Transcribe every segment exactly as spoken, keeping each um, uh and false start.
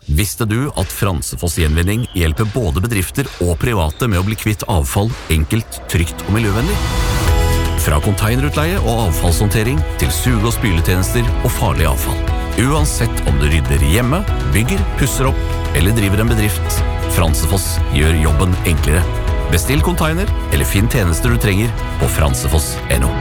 Visste du at Fransefoss Gjenvinning hjelper både bedrifter og private med å bli kvitt avfall enkelt, trygt og miljøvennlig? Fra containerutleie og avfallshåndtering til suge- og spyletjenester og farlig avfall. Uansett om du rydder hjemme, bygger, pusser opp eller driver en bedrift, Fransefoss gjør jobben enklere. Bestill container eller finn tjenester du trenger på fransefoss punktum no.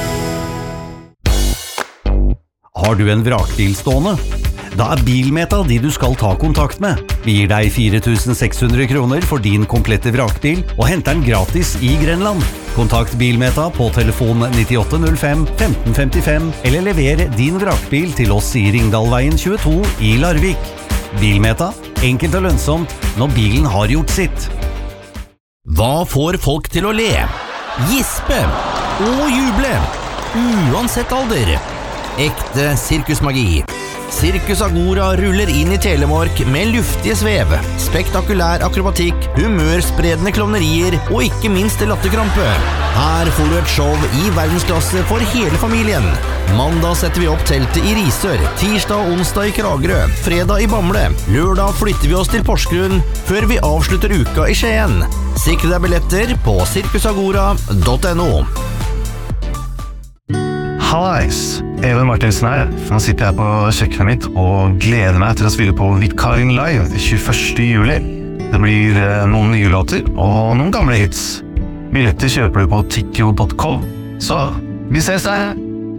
Har du en vrakbil stående? Da er Bilmeta de du skal ta kontakt med. Vi gir deg fire tusen seks hundre kroner for din komplette vrakbil og henter den gratis i Grenland. Kontakt Bilmeta på telefon nittiåtte null fem femten femtifem eller lever din vrakbil til oss i Ringdalveien tjueto i Larvik. Bilmeta, enkelt og lønnsomt når bilen har gjort sitt. Hva får folk til å le? Gispe og juble, uansett alder. Ekte sirkusmagi. Circus Agora ruller inn i Telemark med luftige svev, spektakulær akrobatikk, humørspredende klovnerier og ikke minst latterkrampe. Her får du et show i verdensklasse for hele familien. Mandag setter vi opp teltet i Risør, tirsdag og onsdag i Kragerø, fredag i Bamble. Lørdag flytter vi oss til Porsgrunn før vi avslutter uka i Skien. Sikre deg billetter på cirkusagora punktum no. Hallais, Even Martinsen her. Nå sitter jeg på kjøkkenet mitt og gleder meg til å spille på Vikaren Live tjueførste juli. Det blir noen nye låter og noen gamle hits. Billetter kjøper du på tikkio punktum com. Så, vi ses der!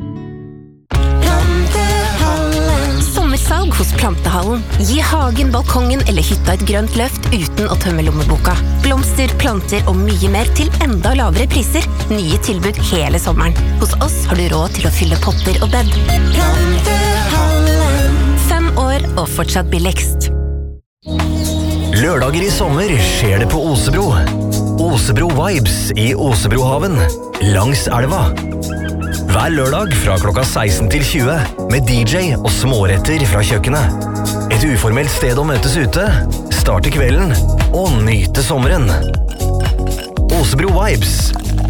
Sommersalg hos Plantehallen. Gi hagen, balkongen eller hytta et grønt løft uten å tømme lommeboka. Blomster, planter og mye mer til enda lavere priser. Nye tilbud hele sommeren. Hos oss har du råd til å fylle potter og bed. Plantehallen. Fem år og fortsatt billigst. Lørdager i sommer skjer det på Osebro. Osebro Vibes i Osebrohaven, langs elva. Hver lørdag fra klokka seksten til tjue med D J og småretter fra kjøkkenet. Et uformelt sted å møtes ute, starte kvelden og nyte sommeren. Osebro Vibes.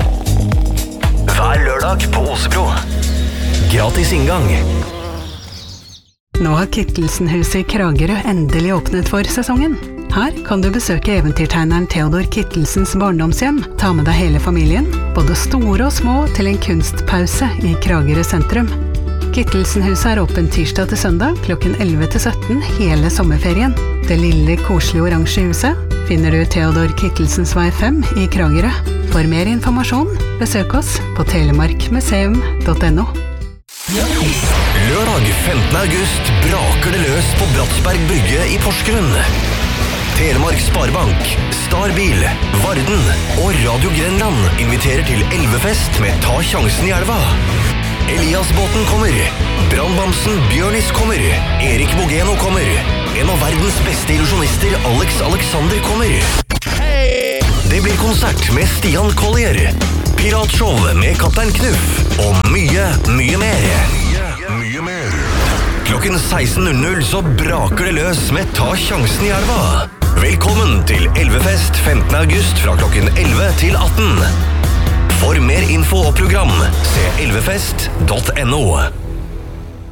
Hver lørdag på Osebro. Gratis inngang. Nå har Kittelsen-huset i Kragerø endelig åpnet for sesongen. Her kan du besøke eventyrtegneren Theodor Kittelsens barndomshjem, ta med deg hele familien, både store og små, til en kunstpause i Kragerø sentrum. Kittelsen-huset er åpent tirsdag til søndag klokken elleve til sytten hele sommerferien. Det lille, koselige oransje huset finner du Theodor Kittelsens vei fem i Kragerø. For mer informasjon, besøk oss på telemarkmuseum punktum no. Lørdag femtende august braker det løs på Bratsberg Brygge i Porsgrunn. Telemark Sparebank, Starbil, Varden og Radio Grenland inviterer til elvefest med Ta sjansen i elva. Eliasbåten kommer, Brandbamsen Bjørnis kommer, Erik Bogeno kommer, en av verdens beste illusjonister Alex Alexander kommer. Det blir konsert med Stian Collier, piratshow med Kaptein Knuff og mye, mye mer. Mye, mye mer. Klokken seksten null null så braker det løs med Ta sjansen i elva. Velkommen til Elvefest femtende august fra klokken elleve til atten. For mer info og program, se elvefest punktum no.